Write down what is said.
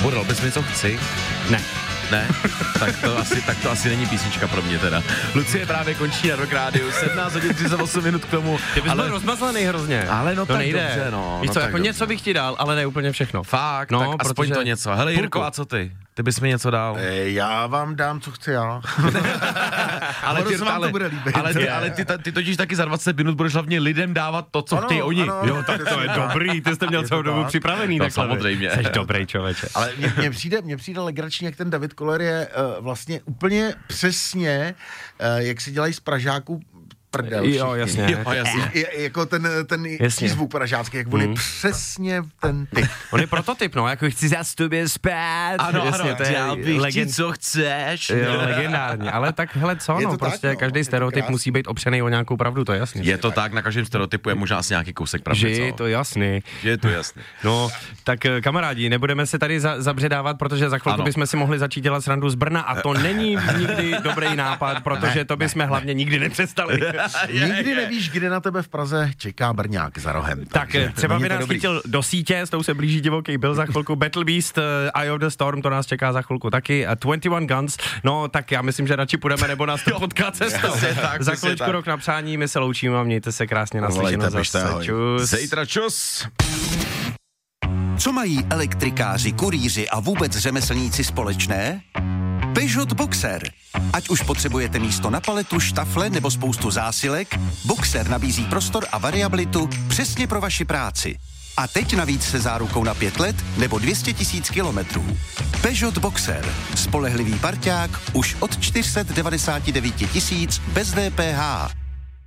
Kubo, bys mi co chci? Ne? Tak to asi není písnička pro mě teda. Lucie právě končí na Rock Rádiu, 17 hodin 38 minut k tomu. Ty bys byl rozmazlený hrozně. Ale no to tak nejde. Dobře, no. Víš co, jako něco bych ti dal, ale ne úplně všechno. Fakt, no, tak aspoň to něco. Hele Jirko, a co ty? Ty bys mi něco dal? Já vám dám, co chci já. Ale ty totiž taky za 20 minut budeš hlavně lidem dávat to, co chtějí oni. Jo, tak to je dobrý, ty jste měl celou dobu připravený. No samozřejmě. Jsi dobrý člověče. Ale mně přijde legrační, jak ten David Koller je vlastně úplně přesně, jak si dělají z Pražáků prdel. Jo, jasně. Jako ten zvuk pražácký, jak on je přesně ten typ. On je prototyp, no, jako chci za tobě spát. Ano, to je co chceš. Jo, legendární, ale tak hele co, no, prostě tak, každý stereotyp musí být opřený o nějakou pravdu, to je jasný. Je to tak, na každém stereotypu je možná asi nějaký kousek pravdy, že je to jasný. Je to jasný. No, tak kamarádi, nebudeme se tady zabředávat, protože za chvilku bychom si mohli začít dělat srandu z Brna a to není nikdy dobrý nápad, protože to bychom hlavně nikdy nepřestali. Nikdy nevíš, kde na tebe v Praze čeká Brňák za rohem. Tak třeba by nás chytil do sítě, s tou se blíží divoký byl za chvilku, Battle Beast, Eye of the Storm, to nás čeká za chvilku taky, a 21 Guns, no tak já myslím, že radši půjdeme, nebo nás to potká cestou. Za chviličku Rok na přání, my se loučíme a mějte se krásně naslyšenou zase. Čus. Zítra čus. Co mají elektrikáři, kurýři a vůbec řemeslníci společné? Peugeot Boxer. Ať už potřebujete místo na paletu, štafle nebo spoustu zásilek, Boxer nabízí prostor a variabilitu přesně pro vaši práci. A teď navíc se zárukou na 5 let nebo 200 000 kilometrů. Peugeot Boxer. Spolehlivý parťák už od 499 000 bez DPH.